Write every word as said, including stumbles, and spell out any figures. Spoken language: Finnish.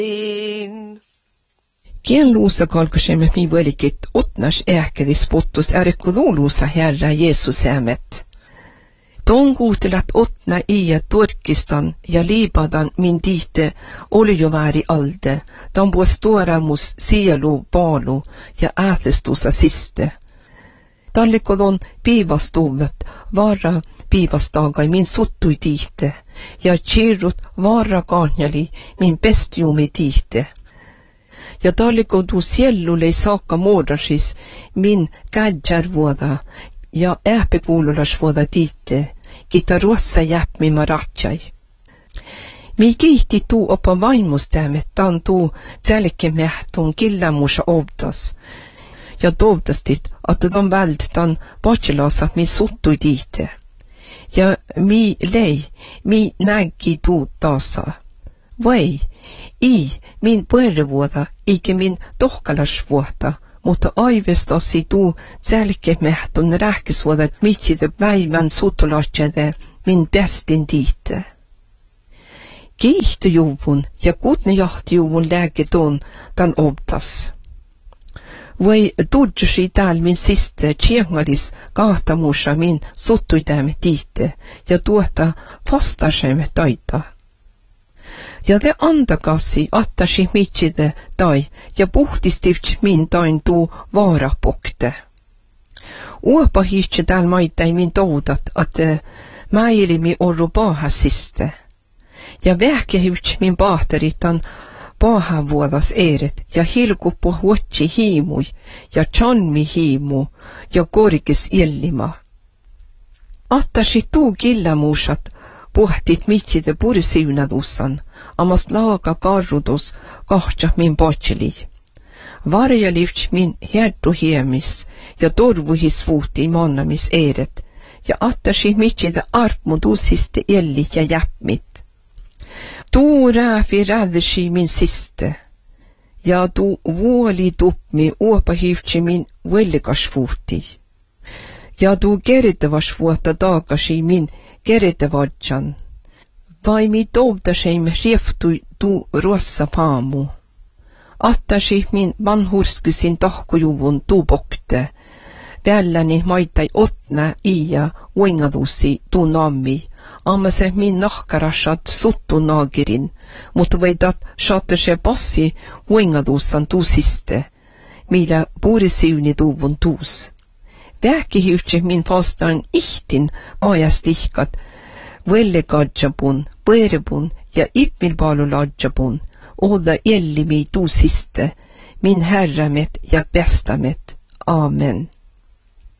Kienluusa kalkosemme mi velikit otnas äkädis pottus ärikuluuluusa Herra Jeesusämet. Ton kuutelat otna iä Turkistan ja Libadan min tiite oli jo väri alde, dan bo storamus sielu balu ja ätestusa siste. Tallikodon piivastuvet vara piivastaga min suttui tiite, ja kirrut vara kahnjali min pestiumi tiite. Ja tallikodu siellulei saakka muodasis min kädjärvuoda ja ähpekuululasvuoda tiite, kita ruossa jäpmi maratsai. Mi kiihti tuu opa vaimustämme, tan tuu tälkemähtun killämusa obdas. Ja tovdastit, att de väld tan bachelasa mi suttui tiite. Ja mi lei, mi nägi tuu tasa. Vai, i min puerevuoda, eikä min tohkalasvuota, mutta aivestasi tuu tälkemähtun rähkisvuoda, mitside päivän suttulatsede min bestin tiite. Kiihtejuvun ja kutnejahtjuvun lääketon tan obtas. Vai tudjusi tääl min siste tjengalis kahtamusa min suttuidämme tiite ja tuota fastasemme taita. Ja te andakassi attasi mitside tai ja puhtistivts min tain tuu vaarapokte. Uopa hihtsi tääl maitai min toudat, että mäilimi orru paahasiste. Ja vähkehivts min paahteritan paahavuodas eeret ja hilkuppu huotsi hiimui ja chanmi hiimu ja korkis illima. Attasi tuu killamuusat puhtit mitside purisiunadussan, amas laaga karrudus kahtsa min patseli. Varjalivts min herdu hiemis ja torvuhis vuuti mannamis eeret ja attasi mitside arpmudusiste elli ja jäppmit. Tuu rääfi räddersi min siste, ja tuu vuoli tupmi uopahivtsi min vellikasvuuti, ja tuu keritevasvuota taakasi min keritevadjan, vai mi tovdaseim rieftui tuu ruossa paamu. Attasi min vanhurskisin tahkujuvun tuu pokte, välläni maitai otna iä uingadusi tuu nammi, amma se min nahkarasat suttu naagirin, mutta veidat saatte se passi uingadussan tuu siste, millä puurisiuni tuuvun tuus. Vähkihyhtsi min vastaan ihtin majastihkat, vellegadjabun, põerebun ja ipmilpaaluladjabun, olla ellimi tuu siste, min herramet ja bestamet. Amen.